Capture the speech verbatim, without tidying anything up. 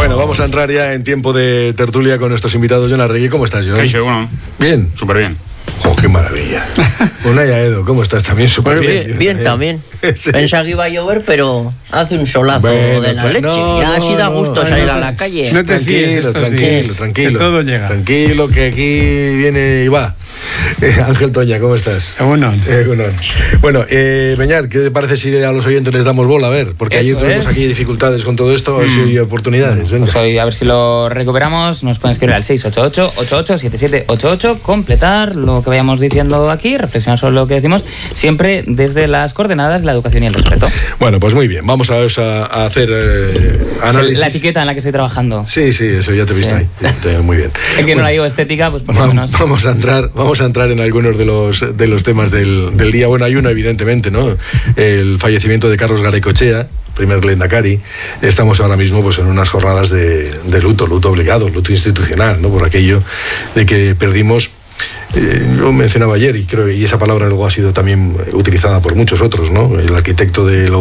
Bueno, vamos a entrar ya en tiempo de tertulia con nuestros invitados. Jon Arregui, ¿cómo estás, Jon? ¿Qué bueno? Bien. Súper bien. ¡Oh, qué maravilla! Unai Aedo, ¿cómo estás? También súper bien. Bien, bien también. Sí. Pensaba que iba a llover, pero hace un solazo Bueno, de la pues, leche. no, ya no, así da no, gusto no, salir no, a no, la calle. no te fíes Tranquilo, estos tranquilo, días, tranquilo. que todo llega. Tranquilo, que aquí viene y va. Eh, Ángel Toña, ¿cómo estás? Bueno, Eh, bueno, bueno eh, Beñat, ¿qué te parece si a los oyentes les damos bola? A ver, porque Eso ayer tuvimos es. aquí dificultades con todo esto, a ver si hay oportunidades. Venga. Pues hoy, a ver si lo recuperamos, nos pueden escribir al seis ocho ocho, ocho ocho siete siete ocho ocho, completar lo que vayamos diciendo aquí, reflexionar sobre lo que decimos, siempre desde las coordenadas, la educación y el respeto. Bueno, pues muy bien, vamos a, a hacer eh, análisis. La etiqueta en la que estoy trabajando. Sí, sí, eso ya te he visto Sí. ahí. Te- Muy bien. Es que no Bueno, la digo estética, pues por lo va- menos. Vamos a entrar, vamos a entrar en algunos de los de los temas del, del día. Bueno, hay uno, evidentemente, ¿no? El fallecimiento de Carlos Garaycochea, primer lehendakari. Estamos ahora mismo pues en unas jornadas de, de luto, luto obligado, luto institucional, ¿no? Por aquello de que perdimos. Eh, yo mencionaba ayer, y creo y esa palabra luego ha sido también utilizada por muchos otros, ¿no? El arquitecto de